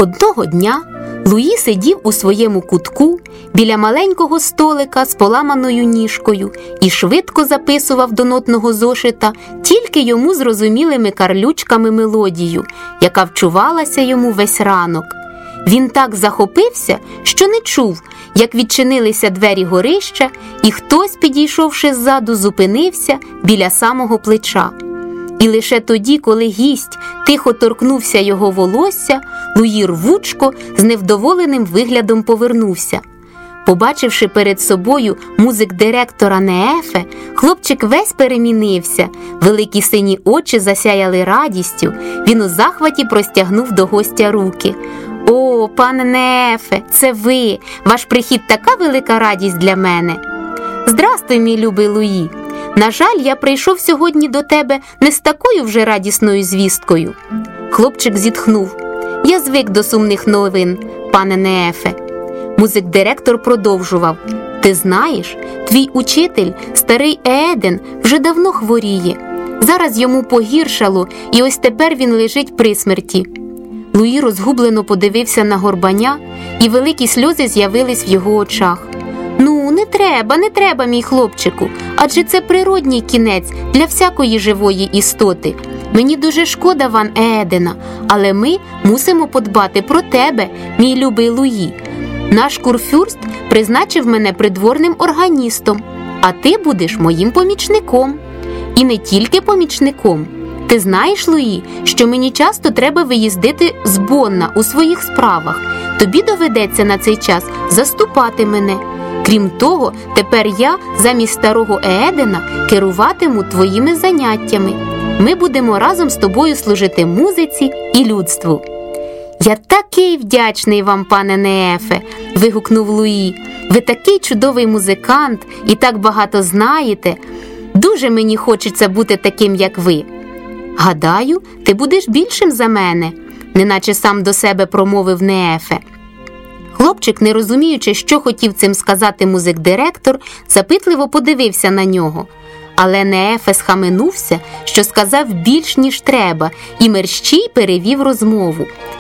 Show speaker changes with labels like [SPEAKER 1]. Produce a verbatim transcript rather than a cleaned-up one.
[SPEAKER 1] Одного дня Луї сидів у своєму кутку біля маленького столика з поламаною ніжкою і швидко записував до нотного зошита тільки йому зрозумілими карлючками мелодію, яка вчувалася йому весь ранок. Він так захопився, що не чув, як відчинилися двері горища, і хтось, підійшовши ззаду, зупинився біля самого плеча. І лише тоді, коли гість тихо торкнувся його волосся, Луї рвучко з невдоволеним виглядом повернувся. Побачивши перед собою музик-директора Неефе, хлопчик весь перемінився, великі сині очі засяяли радістю, він у захваті простягнув до гостя руки. «О, пане Неефе, це ви! Ваш прихід така велика радість для мене!» «Здрастуй, мій любий Луї! На жаль, я прийшов сьогодні до тебе не з такою вже радісною звісткою». Хлопчик зітхнув. «Я звик до сумних новин, пане Неефе». Музик-директор продовжував. «Ти знаєш, твій учитель, старий Ееден, вже давно хворіє. Зараз йому погіршало, і ось тепер він лежить при смерті». Луї розгублено подивився на Горбаня, і великі сльози з'явились в його очах. «Ну, не треба, не треба, мій хлопчику, адже це природній кінець для всякої живої істоти. Мені дуже шкода Ван Еедена, але ми мусимо подбати про тебе, мій любий Луї. Наш курфюрст призначив мене придворним органістом, а ти будеш моїм помічником. І не тільки помічником. Ти знаєш, Луї, що мені часто треба виїздити з Бонна у своїх справах. Тобі доведеться на цей час заступати мене. Крім того, тепер я замість старого Еедена керуватиму твоїми заняттями. Ми будемо разом з тобою служити музиці і людству». «Я такий вдячний вам, пане Неефе!» – вигукнув Луї. «Ви такий чудовий музикант і так багато знаєте. Дуже мені хочеться бути таким, як ви». «Гадаю, ти будеш більшим за мене», – неначе сам до себе промовив Неефе. Хлопчик, не розуміючи, що хотів цим сказати музик-директор, запитливо подивився на нього. Але Неефе схаменувся, що сказав більш, ніж треба, і мерщій перевів розмову.